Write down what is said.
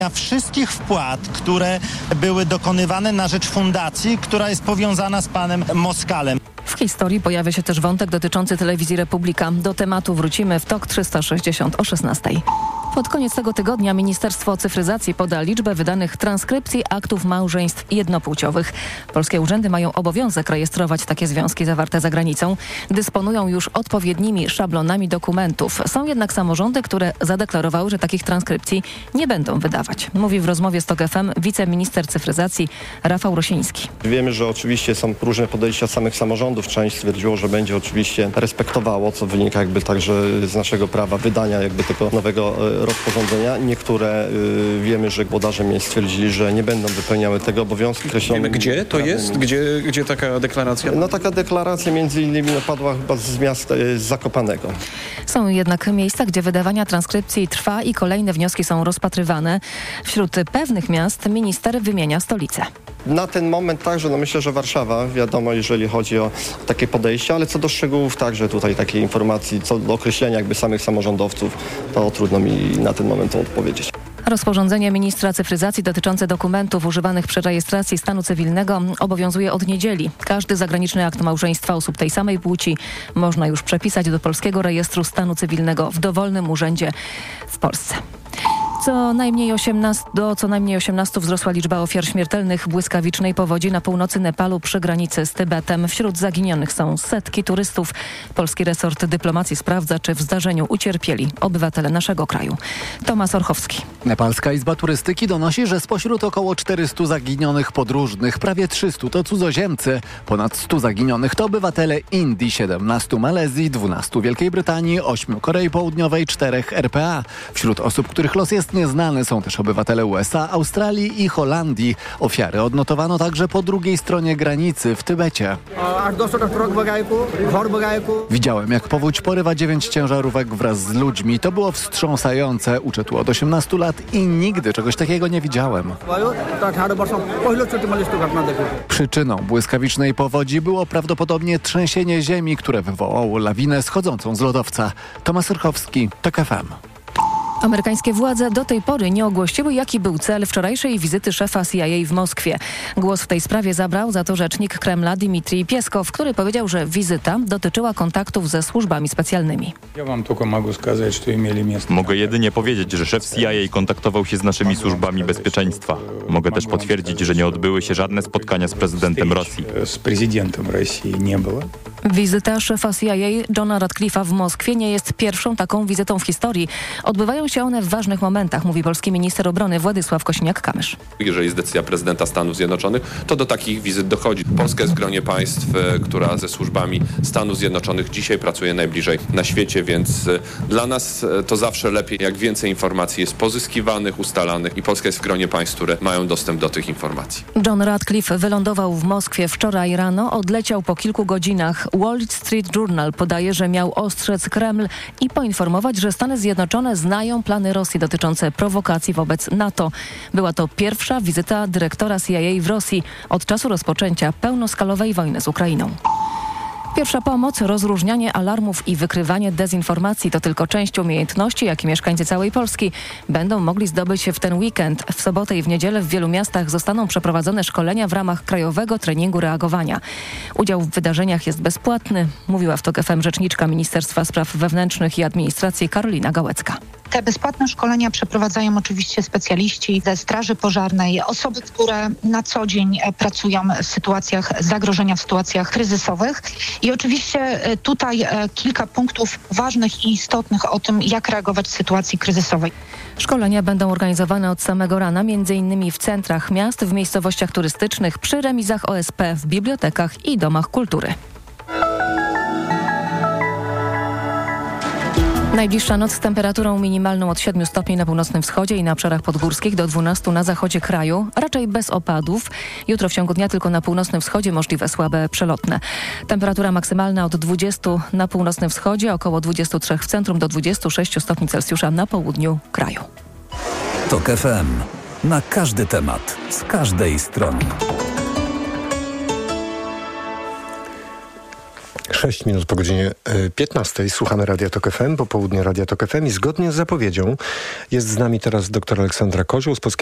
wszystkich wpłat, które były dokonywane na rzecz fundacji, która jest powiązana z panem Moskalem. W historii pojawia się też wątek dotyczący telewizji Republika. Do tematu wrócimy w TOK 360 o 16:00. Pod koniec tego tygodnia Ministerstwo Cyfryzacji poda liczbę wydanych transkrypcji aktów małżeństw jednopłciowych. Polskie urzędy mają obowiązek rejestrować takie związki zawarte za granicą. Dysponują już odpowiednimi szablonami dokumentów. Są jednak samorządy, które zadeklarowały, że takich transkrypcji nie będą wydawać. Mówi w rozmowie z TOK FM wiceminister cyfryzacji Rafał Rosiński. Wiemy, że oczywiście są różne podejścia samych samorządów. Część stwierdziło, że będzie oczywiście respektowało, co wynika jakby także z naszego prawa wydania jakby tego nowego rozporządzenia. Niektóre wiemy, że włodarze miejsc stwierdzili, że nie będą wypełniały tego obowiązku. Wiemy, gdzie to jest? Gdzie taka deklaracja? No taka deklaracja między innymi padła chyba z miasta z Zakopanego. Są jednak miejsca, gdzie wydawania transkrypcji trwa i kolejne wnioski są rozpatrywane. Wśród pewnych miast minister wymienia stolicę. Na ten moment także, myślę, że Warszawa, wiadomo, jeżeli chodzi o takie podejście, ale co do szczegółów także tutaj takiej informacji, co do określenia jakby samych samorządowców, to trudno mi na ten moment odpowiedzieć. Rozporządzenie ministra cyfryzacji dotyczące dokumentów używanych przy rejestracji stanu cywilnego obowiązuje od niedzieli. Każdy zagraniczny akt małżeństwa osób tej samej płci można już przepisać do polskiego rejestru stanu cywilnego w dowolnym urzędzie w Polsce. Do co najmniej 18 wzrosła liczba ofiar śmiertelnych błyskawicznej powodzi na północy Nepalu przy granicy z Tybetem. Wśród zaginionych są setki turystów. Polski resort dyplomacji sprawdza, czy w zdarzeniu ucierpieli obywatele naszego kraju. Tomasz Orchowski. Nepalska Izba Turystyki donosi, że spośród około 400 zaginionych podróżnych prawie 300 to cudzoziemcy. Ponad 100 zaginionych to obywatele Indii, 17 Malezji, 12 Wielkiej Brytanii, 8 Korei Południowej, 4 RPA. Wśród osób, których los jest nieznany, są też obywatele USA, Australii i Holandii. Ofiary odnotowano także po drugiej stronie granicy w Tybecie. Widziałem, jak powódź porywa 9 ciężarówek wraz z ludźmi. To było wstrząsające. Uczę tu od 18 lat i nigdy czegoś takiego nie widziałem. Przyczyną błyskawicznej powodzi było prawdopodobnie trzęsienie ziemi, które wywołało lawinę schodzącą z lodowca. Tomasz Orchowski, TOK FM. Amerykańskie władze do tej pory nie ogłosiły, jaki był cel wczorajszej wizyty szefa CIA w Moskwie. Głos w tej sprawie zabrał za to rzecznik Kremla Dmitrij Pieskow, który powiedział, że wizyta dotyczyła kontaktów ze służbami specjalnymi. Mogę jedynie powiedzieć, że szef CIA kontaktował się z naszymi służbami bezpieczeństwa. Mogę też potwierdzić, że nie odbyły się żadne spotkania z prezydentem Rosji. Wizyta szefa CIA Johna Ratcliffe'a w Moskwie nie jest pierwszą taką wizytą w historii. Odbywają się one w ważnych momentach, mówi polski minister obrony Władysław Kosiniak-Kamysz. Jeżeli jest decyzja prezydenta Stanów Zjednoczonych, to do takich wizyt dochodzi. Polska jest w gronie państw, która ze służbami Stanów Zjednoczonych dzisiaj pracuje najbliżej na świecie, więc dla nas to zawsze lepiej, jak więcej informacji jest pozyskiwanych, ustalanych i Polska jest w gronie państw, które mają dostęp do tych informacji. John Ratcliffe wylądował w Moskwie wczoraj rano, odleciał po kilku godzinach. Wall Street Journal podaje, że miał ostrzec Kreml i poinformować, że Stany Zjednoczone znają plany Rosji dotyczące prowokacji wobec NATO. Była to pierwsza wizyta dyrektora CIA w Rosji od czasu rozpoczęcia pełnoskalowej wojny z Ukrainą. Pierwsza pomoc, rozróżnianie alarmów i wykrywanie dezinformacji to tylko część umiejętności, jakie mieszkańcy całej Polski będą mogli zdobyć w ten weekend. W sobotę i w niedzielę w wielu miastach zostaną przeprowadzone szkolenia w ramach Krajowego Treningu Reagowania. Udział w wydarzeniach jest bezpłatny, mówiła w TOK FM rzeczniczka Ministerstwa Spraw Wewnętrznych i Administracji Karolina Gałecka. Te bezpłatne szkolenia przeprowadzają oczywiście specjaliści ze Straży Pożarnej, osoby, które na co dzień pracują w sytuacjach zagrożenia, w sytuacjach kryzysowych. I oczywiście tutaj kilka punktów ważnych i istotnych o tym, jak reagować w sytuacji kryzysowej. Szkolenia będą organizowane od samego rana, m.in. w centrach miast, w miejscowościach turystycznych, przy remizach OSP, w bibliotekach i domach kultury. Najbliższa noc z temperaturą minimalną od 7 stopni na północnym wschodzie i na obszarach podgórskich do 12 na zachodzie kraju, raczej bez opadów. Jutro w ciągu dnia tylko na północnym wschodzie możliwe słabe przelotne. Temperatura maksymalna od 20 na północnym wschodzie, około 23 w centrum do 26 stopni Celsjusza na południu kraju. TOK FM. Na każdy temat, z każdej strony. 6 minut po godzinie 15. Słuchamy Radia Tok FM, popołudnie Radia Tok FM i zgodnie z zapowiedzią jest z nami teraz dr Aleksandra Kozioł z Polskiego